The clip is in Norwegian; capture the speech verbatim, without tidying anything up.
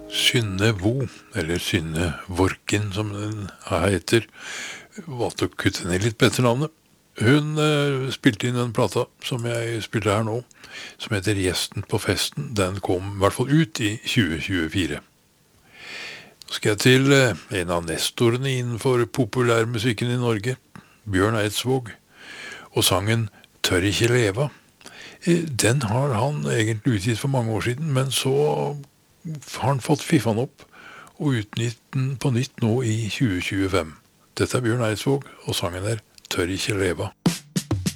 Synne Vo, eller Synne Vorkin som den heter, valgte å kutte ned litt på etternavnet. Hun eh, spilte inn den plata som jeg spiller her nå, som heter Gjesten på festen. Den kom i hvert fall ut i tjue tjuefire. Nå skal jeg til eh, en av nestorene innenfor populærmusikken i Norge, Bjørn Eidsvåg, og sangen Tør ikke leva. Eh, Den har han egentlig utgitt for mange år siden, men så har han fått fiffan opp og utgitt den på nytt nå i tjue tjuefem. Dette er Bjørn Eidsvåg, og sangen er Tør ikke leva.